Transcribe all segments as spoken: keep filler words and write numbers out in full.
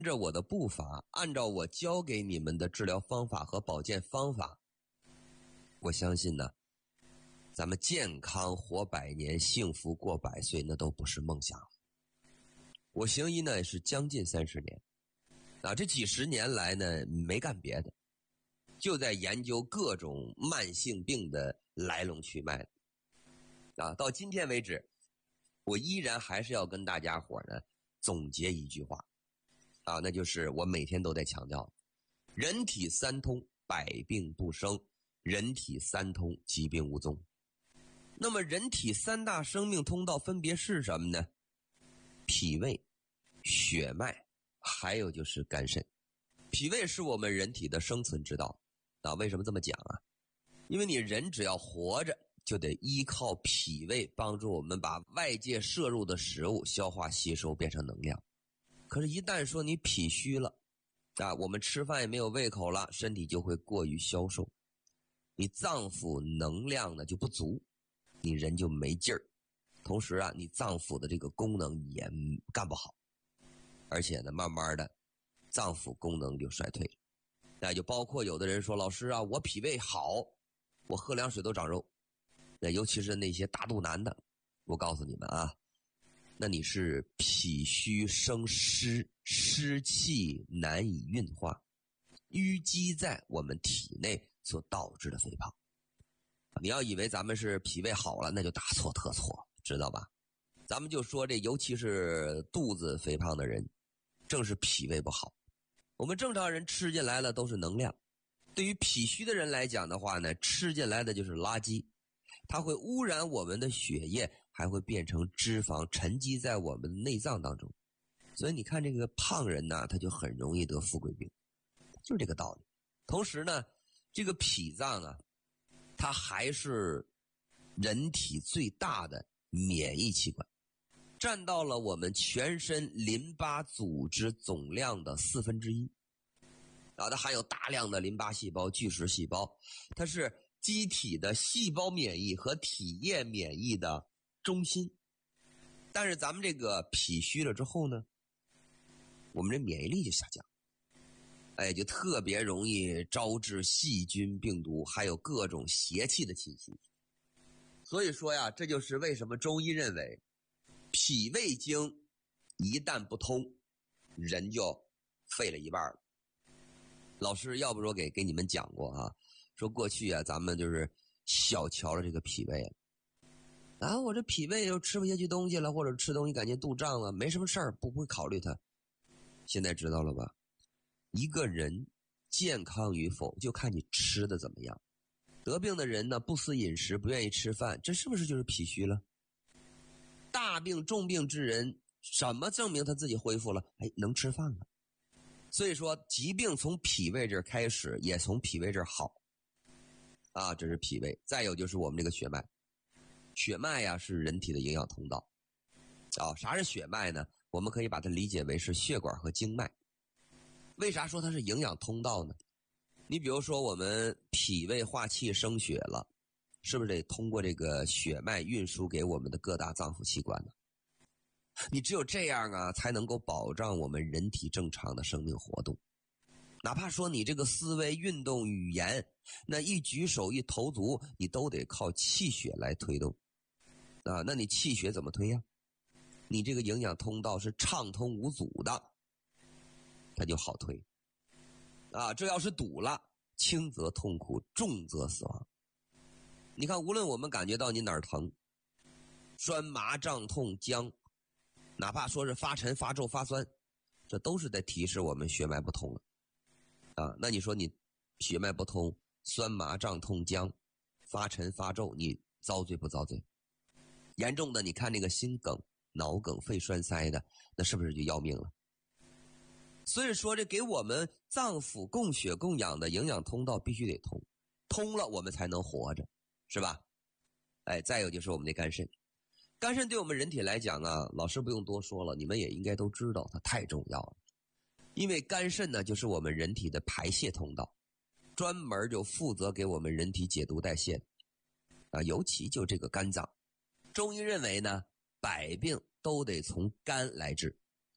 着我的步伐，按照我教给你们的治疗方法和保健方法，我相信呢，咱们健康活百年，幸福过百岁，那都不是梦想。我行医呢也是将近三十年，啊，这几十年来呢没干别的，就在研究各种慢性病的来龙去脉。啊，到今天为止，我依然还是要跟大家伙呢总结一句话，啊，那就是我每天都在强调，人体三通，百病不生；人体三通，疾病无踪。那么人体三大生命通道分别是什么呢？脾胃、血脉，还有就是肝肾。脾胃是我们人体的生存之道啊，为什么这么讲啊？因为你人只要活着，就得依靠脾胃帮助我们把外界摄入的食物消化吸收变成能量。可是一旦说你脾虚了啊，我们吃饭也没有胃口了，身体就会过于消瘦，你脏腑能量呢就不足，你人就没劲儿，同时啊你脏腑的这个功能也干不好，而且呢慢慢的脏腑功能就衰退了。那就包括有的人说，老师啊，我脾胃好，我喝凉水都长肉。那尤其是那些大肚腩的，我告诉你们啊，那你是脾虚生湿，湿气难以运化，淤积在我们体内所导致的肥胖。你要以为咱们是脾胃好了，那就大错特错，知道吧？咱们就说这，尤其是肚子肥胖的人，正是脾胃不好。我们正常人吃进来的都是能量，对于脾虚的人来讲的话呢，吃进来的就是垃圾，它会污染我们的血液，还会变成脂肪沉积在我们的内脏当中。所以你看这个胖人呢，他就很容易得富贵病，就是这个道理。同时呢，这个脾脏啊，它还是人体最大的免疫器官，占到了我们全身淋巴组织总量的四分之一。啊，它含有大量的淋巴细胞、巨噬细胞，它是机体的细胞免疫和体液免疫的中心。但是咱们这个脾虚了之后呢，我们这免疫力就下降，哎，就特别容易招致细菌、病毒，还有各种邪气的侵袭。所以说呀，这就是为什么中医认为，脾胃经一旦不通，人就废了一半了。老师要不说给给你们讲过啊，说过去啊，咱们就是小瞧了这个脾胃啊，我这脾胃又吃不下去东西了，或者吃东西感觉肚胀了，没什么事儿，不会考虑它。现在知道了吧？一个人健康与否，就看你吃的怎么样。得病的人呢，不思饮食，不愿意吃饭，这是不是就是脾虚了？大病重病之人，什么证明他自己恢复了？哎，能吃饭了。所以说疾病从脾胃这儿开始，也从脾胃这儿好啊，这是脾胃。再有就是我们这个血脉，血脉呀是人体的营养通道啊。啥是血脉呢？我们可以把它理解为是血管和经脉。为啥说它是营养通道呢？你比如说我们脾胃化气生血了，是不是得通过这个血脉运输给我们的各大脏腑器官呢？你只有这样啊，才能够保障我们人体正常的生命活动。哪怕说你这个思维、运动、语言，那一举手一投足，你都得靠气血来推动啊。那你气血怎么推呀？你这个营养通道是畅通无阻的，它就好推啊。这要是堵了，轻则痛苦，重则死亡。你看，无论我们感觉到你哪儿疼，酸麻胀痛僵，哪怕说是发沉发皱发酸，这都是在提示我们血脉不通了啊。那你说你血脉不通，酸麻胀痛僵，发沉发皱，你遭罪不遭罪？严重的你看那个心梗、脑梗、肺栓塞的，那是不是就要命了？所以说这给我们脏腑供血供养的营养通道必须得通，通了我们才能活着，是吧？哎，再有就是我们的肝肾。肝肾对我们人体来讲啊，老师不用多说了，你们也应该都知道，它太重要了。因为肝肾呢，就是我们人体的排泄通道，专门就负责给我们人体解毒代谢的啊，尤其就这个肝脏。中医认为呢，百病都得从肝来治。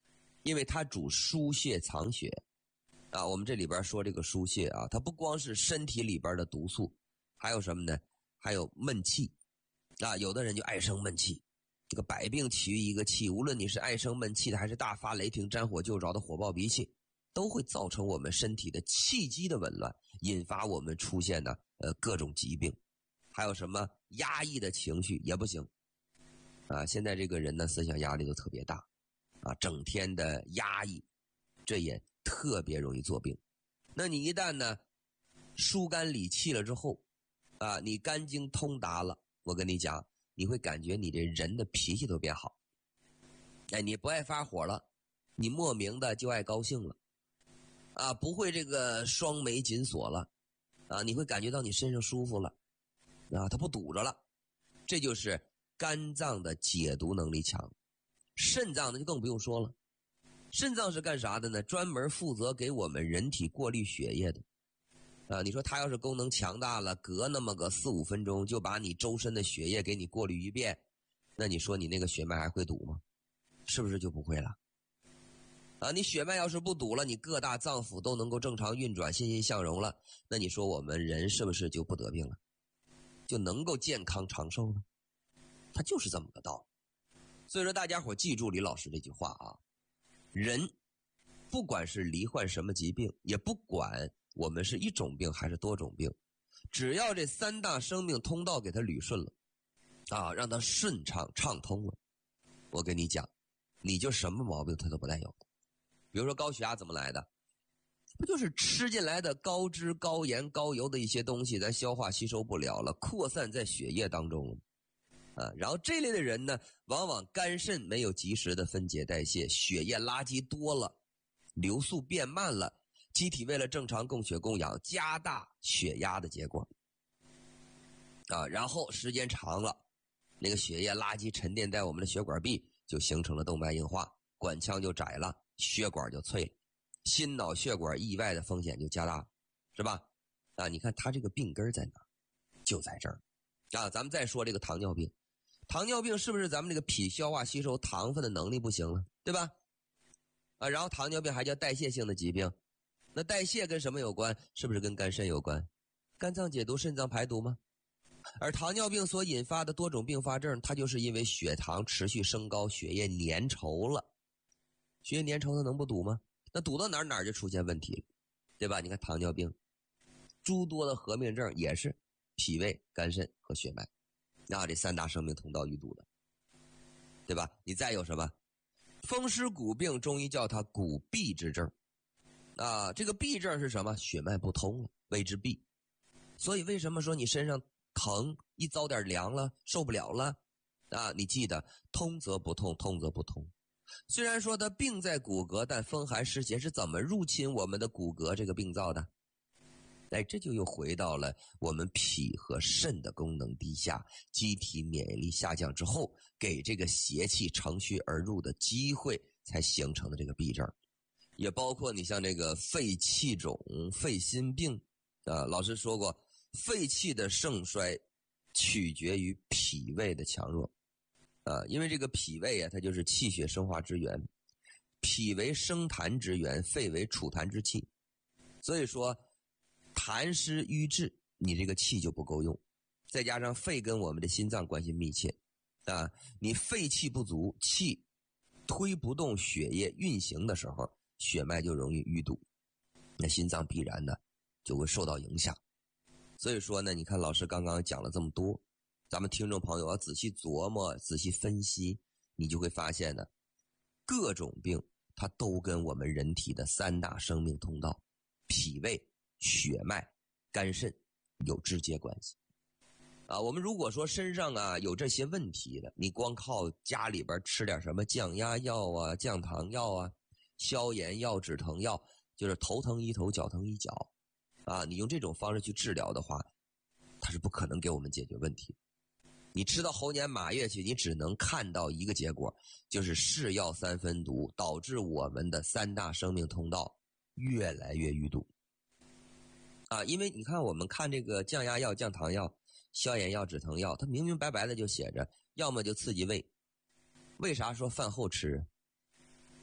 因为它主输血藏血啊。我们这里边说这个输血啊，它不光是身体里边的毒素，还有什么呢？还有闷气啊。有的人就爱生闷气，这个百病起于一个气，无论你是爱生闷气的，还是大发雷霆沾火就着的火爆脾气，都会造成我们身体的气机的紊乱，引发我们出现呢呃各种疾病。还有什么压抑的情绪也不行啊。现在这个人呢思想压力都特别大啊，整天的压抑，这也特别容易作病。那你一旦呢疏肝理气了之后啊，你肝经通达了，我跟你讲，你会感觉你这人的脾气都变好。哎，你不爱发火了，你莫名的就爱高兴了啊，不会这个双眉紧锁了啊，你会感觉到你身上舒服了啊，它不堵着了。这就是肝脏的解毒能力强。肾脏呢就更不用说了，肾脏是干啥的呢？专门负责给我们人体过滤血液的啊。你说它要是功能强大了，隔那么个四五分钟就把你周身的血液给你过滤一遍，那你说你那个血脉还会堵吗？是不是就不会了啊？你血脉要是不堵了，你各大脏腑都能够正常运转，欣欣向荣了，那你说我们人是不是就不得病了，就能够健康长寿呢？它就是这么个道理。所以说大家伙记住李老师这句话啊，人不管是罹患什么疾病，也不管我们是一种病还是多种病，只要这三大生命通道给它捋顺了啊，让它顺畅畅通了，我跟你讲，你就什么毛病它都不带有的。比如说高血压怎么来的？不就是吃进来的高脂高盐高油的一些东西咱消化吸收不了了，扩散在血液当中啊。然后这类的人呢，往往肝肾没有及时的分解代谢，血液垃圾多了，流速变慢了，机体为了正常供血供氧，加大血压的结果啊。然后时间长了，那个血液垃圾沉淀在我们的血管壁，就形成了动脉硬化，管腔就窄了，血管就脆了，心脑血管意外的风险就加大了，是吧？啊，你看他这个病根在哪？就在这儿啊。咱们再说这个糖尿病，糖尿病是不是咱们这个脾消化吸收糖分的能力不行了，对吧？啊，然后糖尿病还叫代谢性的疾病，那代谢跟什么有关？是不是跟肝肾有关？肝脏解毒，肾脏排毒吗？而糖尿病所引发的多种并发症，它就是因为血糖持续升高，血液粘稠了。血液粘稠它能不堵吗？那堵到哪儿哪儿就出现问题了，对吧？你看糖尿病诸多的合并症也是脾胃肝肾和血脉，那这三大生命通道淤堵的，对吧？你再有什么风湿骨病，中医叫它骨闭之症啊。这个闭症是什么？血脉不通了，谓之闭。所以为什么说你身上疼，一遭点凉了受不了了啊？你记得通则不痛，痛则不通。虽然说它病在骨骼，但风寒湿邪是怎么入侵我们的骨骼这个病灶的？哎，这就又回到了我们脾和肾的功能低下，机体免疫力下降之后，给这个邪气乘虚而入的机会，才形成的这个痹症。也包括你像这个肺气肿、肺心病啊，老师说过，肺气的盛衰取决于脾胃的强弱啊，因为这个脾胃啊，它就是气血生化之源，脾为生痰之源，肺为储痰之器，所以说痰湿瘀滞，你这个气就不够用，再加上肺跟我们的心脏关系密切啊，你肺气不足，气推不动血液运行的时候，血脉就容易淤堵，那心脏必然的就会受到影响。所以说呢，你看老师刚刚讲了这么多，咱们听众朋友要仔细琢磨，仔细分析，你就会发现呢，各种病它都跟我们人体的三大生命通道脾胃、血脉、肝肾有直接关系啊。我们如果说身上啊有这些问题的，你光靠家里边吃点什么降压药啊、降糖药啊、消炎药、止疼药，就是头疼医头，脚疼医脚啊，你用这种方式去治疗的话，它是不可能给我们解决问题。你吃到猴年马月去，你只能看到一个结果，就是是药三分毒，导致我们的三大生命通道越来越淤堵啊。因为你看我们看这个降压药、降糖药、消炎药、止疼药，它明明白白的就写着，要么就刺激胃，为啥说饭后吃？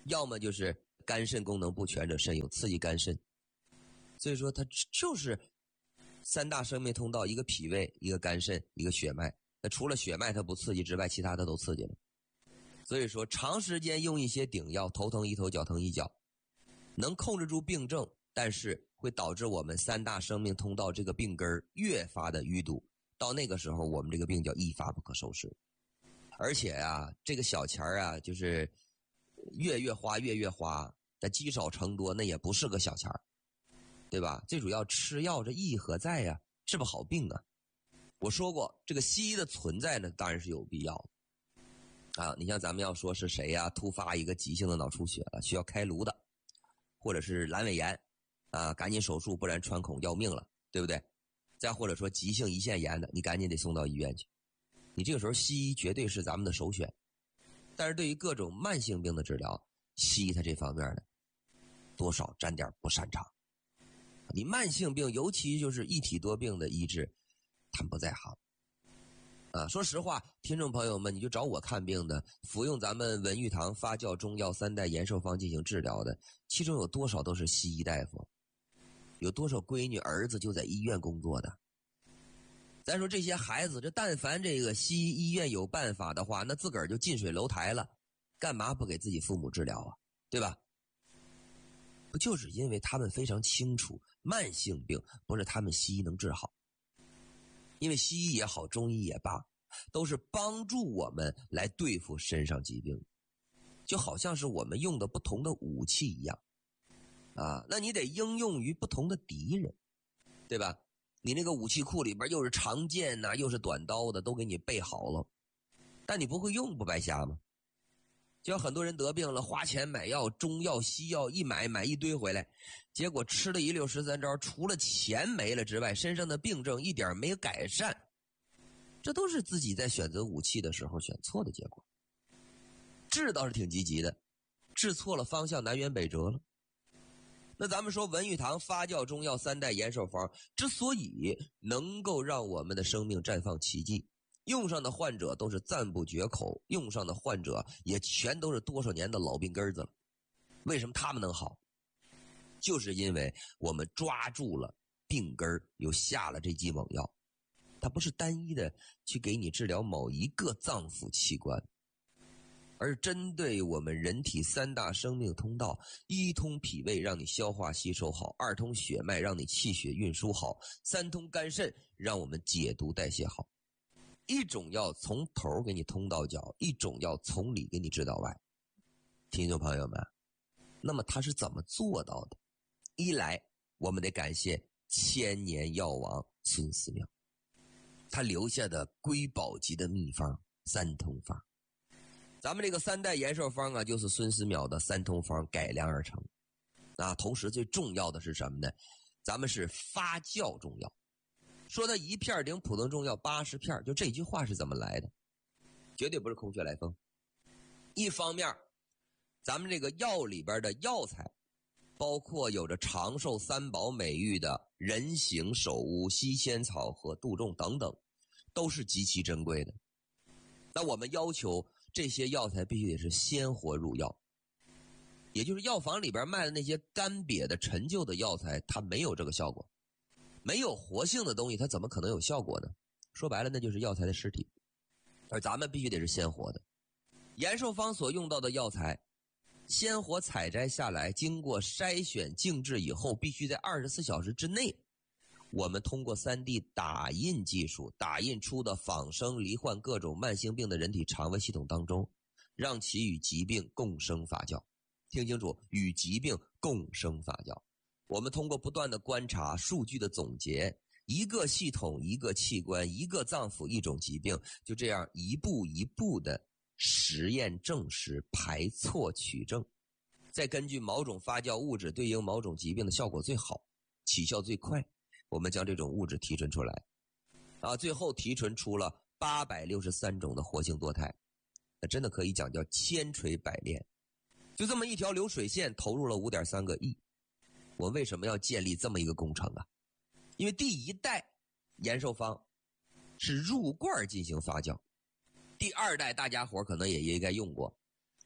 要么就是肝肾功能不全者肾有刺激肝肾。所以说它就是三大生命通道，一个脾胃，一个肝肾，一个血脉。那除了血脉它不刺激之外，其他的都刺激了。所以说长时间用一些顶药，头疼一头，脚疼一脚，能控制住病症，但是会导致我们三大生命通道这个病根越发的淤堵，到那个时候我们这个病叫一发不可收拾。而且啊，这个小钱啊，就是月月花月月花，但积少成多，那也不是个小钱，对吧？最主要吃药这意义何在呀？治不好病啊。我说过，这个西医的存在呢，当然是有必要的啊。你像咱们要说是谁呀、啊，突发一个急性的脑出血了，需要开颅的，或者是阑尾炎啊，赶紧手术，不然穿孔要命了，对不对？再或者说急性胰腺炎的，你赶紧得送到医院去。你这个时候西医绝对是咱们的首选。但是对于各种慢性病的治疗，西医它这方面呢，多少沾点不擅长。你慢性病，尤其就是一体多病的医治，他们不在行。啊，说实话，听众朋友们，你就找我看病的，服用咱们文玉堂发酵中药三代延寿方进行治疗的，其中有多少都是西医大夫？有多少闺女儿子就在医院工作的？咱说这些孩子，这但凡这个西医医院有办法的话，那自个儿就近水楼台了，干嘛不给自己父母治疗啊？对吧？不就是因为他们非常清楚，慢性病不是他们西医能治好。因为西医也好，中医也罢，都是帮助我们来对付身上疾病，就好像是我们用的不同的武器一样啊。那你得应用于不同的敌人，对吧？你那个武器库里边又是长剑呐、啊，又是短刀的，都给你备好了，但你不会用，不白瞎吗？就像很多人得病了，花钱买药，中药西药一买买一堆回来，结果吃了一溜十三招，除了钱没了之外，身上的病症一点没有改善，这都是自己在选择武器的时候选错的结果。治倒是挺积极的，治错了方向，南辕北辙了。那咱们说文玉堂发酵中药三代延寿方之所以能够让我们的生命绽放奇迹，用上的患者都是赞不绝口，用上的患者也全都是多少年的老病根子了。为什么他们能好？就是因为我们抓住了病根，又下了这剂猛药。它不是单一的去给你治疗某一个脏腑器官，而针对我们人体三大生命通道，一通脾胃让你消化吸收好，二通血脉让你气血运输好，三通肝肾让我们解毒代谢好。一种药从头给你通到脚，一种药从里给你治到外。听众朋友们，那么他是怎么做到的？一来我们得感谢千年药王孙思邈，他留下的瑰宝级的秘方三通方。咱们这个三代延寿方啊，就是孙思邈的三通方改良而成啊。同时最重要的是什么呢？咱们是发酵中药，说它一片顶普通中药八十片，就这句话是怎么来的？绝对不是空穴来风。一方面，咱们这个药里边的药材，包括有着长寿三宝美誉的人形首乌、西仙草和杜仲等等，都是极其珍贵的。那我们要求这些药材必须得是鲜活入药，也就是药房里边卖的那些干瘪的陈旧的药材，它没有这个效果。没有活性的东西，它怎么可能有效果呢？说白了，那就是药材的尸体。而咱们必须得是鲜活的。延寿方所用到的药材，鲜活采摘下来，经过筛选静置以后，必须在二十四小时之内，我们通过 三 D 打印技术打印出的仿生罹患各种慢性病的人体肠胃系统当中，让其与疾病共生发酵。听清楚，与疾病共生发酵。我们通过不断的观察，数据的总结，一个系统一个器官一个脏腑一种疾病，就这样一步一步的实验证实，排错取证，再根据某种发酵物质对应某种疾病的效果最好，起效最快，我们将这种物质提纯出来啊，最后提纯出了八百六十三种的活性多肽，那真的可以讲叫千锤百炼。就这么一条流水线投入了 五点三个亿。我为什么要建立这么一个工程啊？因为第一代延寿方是入罐进行发酵，第二代大家伙可能也应该用过，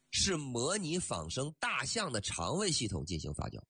是模拟仿生大象的肠胃系统进行发酵。